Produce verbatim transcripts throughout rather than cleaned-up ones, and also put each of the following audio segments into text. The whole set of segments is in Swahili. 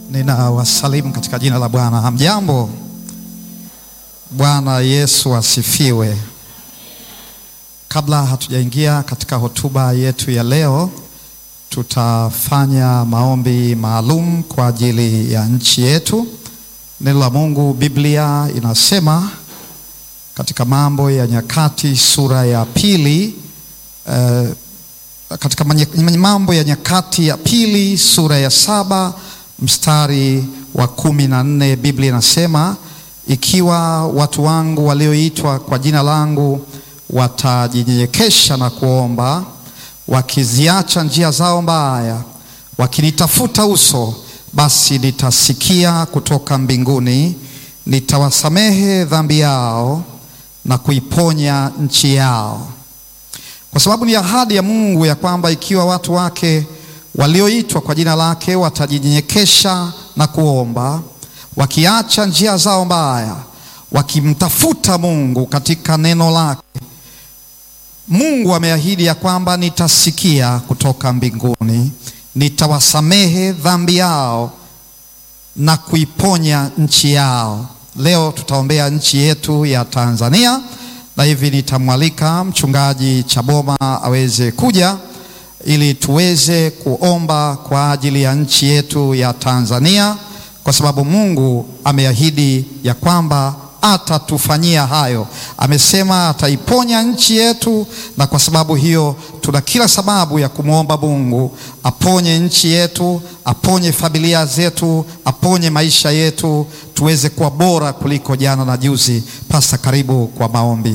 Ninawasalimu katika jina la Bwana. Hamjambo? Bwana Yesu asifiwe. Kabla hatujaingia katika hotuba yetu ya leo, tutafanya maombi maalum kwa ajili ya nchi yetu. Neno la Mungu, Biblia inasema katika Mambo ya Nyakati sura ya pili, eh, katika Mambo ya Nyakati ya pili sura ya saba mstari wa kumi na nne, Biblia inasema, ikiwa watu wangu walioitwa kwa jina langu watajinyenyekesha na kuomba, wakiziacha njia zao mbaya, wakinitafuta uso, basi nitasikia kutoka mbinguni, nitawasamehe dhambi yao na kuiponya nchi yao. Kwa sababu ni ahadi ya Mungu ya kwamba ikiwa watu wake walioitwa kwa jina lake watajinyenyekesha na kuomba, wakiacha njia zao mbaya, wakimtafuta Mungu katika neno lake, Mungu ameahidi ya kwamba nitasikia kutoka mbinguni, nitawasamehe dhambi yao na kuiponya nchi yao. Leo tutaombea nchi yetu ya Tanzania, na hivi nitamwalika mchungaji Chaboma aweze kuja ili tuweze kuomba kwa ajili ya nchi yetu ya Tanzania, kwa sababu Mungu ameahidi ya kwamba atatufanyia hayo. Amesema ataiponya nchi yetu, na kwa sababu hiyo tuna kila sababu ya kumwomba Mungu aponye nchi yetu, aponye familia zetu, aponye maisha yetu, tuweze kuwa bora kuliko jana na juzi. Pasta, karibu kwa maombi.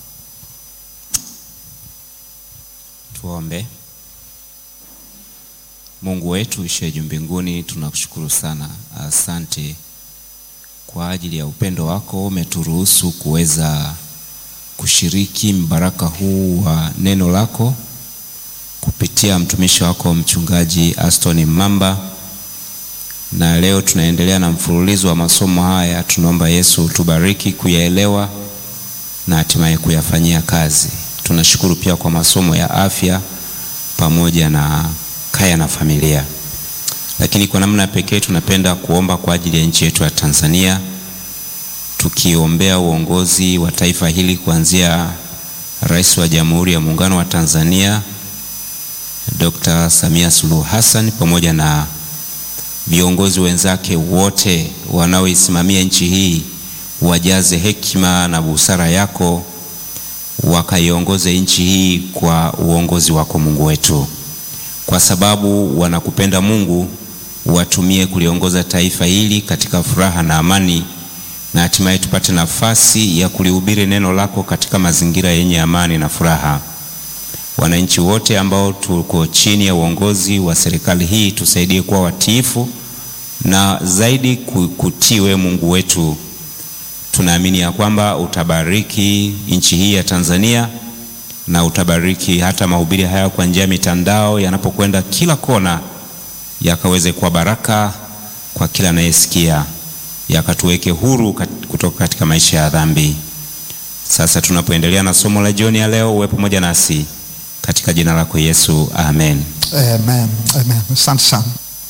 Tuombe. Mungu wetu uishiye juu mbinguni, tunakushukuru sana. Asante kwa ajili ya upendo wako. Umeturuhusu kuweza kushiriki mbaraka huu wa neno lako kupitia mtumishi wako mchungaji Aston Mamba, na leo tunaendelea na mfululizo wa masomo haya. Tunaomba Yesu tubariki kuyaelewa na hatimaye kuyafanyia kazi. Tunashukuru pia kwa masomo ya afya pamoja na kaya na familia. Lakini kwa namna pekee tunapenda kuomba kwa ajili ya nchi yetu ya Tanzania, tukiombea uongozi wa taifa hili kuanzia Rais wa Jamhuri ya Muungano wa Tanzania Dokta Samia Suluhu Hassan pamoja na viongozi wenzake wote wanaoisimamia nchi hii. Wajaze hekima na busara yako, wakaiongoze nchi hii kwa uongozi wako Mungu wetu. Kwa sababu wanakupenda Mungu, watumie kuliongoza taifa hili katika furaha na amani, na hatimaye tupate nafasi ya kulihubiri neno lako katika mazingira yenye amani na furaha. Wananchi wote ambao tuko chini ya uongozi wa serikali hii, tusaidie kuwa watiifu na zaidi kutiwe Mungu wetu. Tunaamini ya kwamba utabariki nchi hii ya Tanzania, na utabariki hata mahubiri haya kwa njia ya mitandao yanapokwenda kila kona, yakaweze kuwa baraka kwa kila anayesikia, yakatuweke huru kutoka katika maisha ya dhambi. Sasa tunapoendelea na somo la jioni ya leo, uwe pamoja nasi katika jina lako Yesu, amen. Amen. Amen. Asante sana.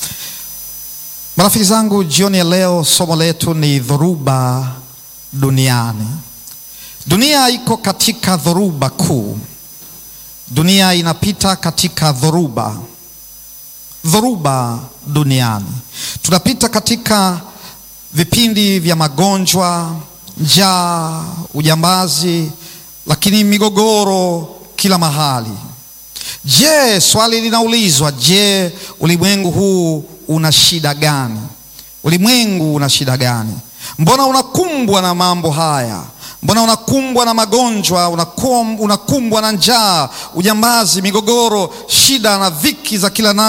Marafiki zangu, jioni ya leo somo letu ni dhoruba duniani. Dunia iko katika dhoruba kuu. Dunia inapita katika dhoruba. Dhoruba duniani. Tunapita katika vipindi vya magonjwa, njaa, ujambazi, lakini migogoro kila mahali. Je, swali linaulizwa, je, ulimwengu huu una shida gani? Ulimwengu una shida gani? Mbona unakumbwa na mambo haya? Mbona unakumbwa na magonjwa, unakumbwa na njaa, ujambazi, migogoro, shida na dhiki za kila namna?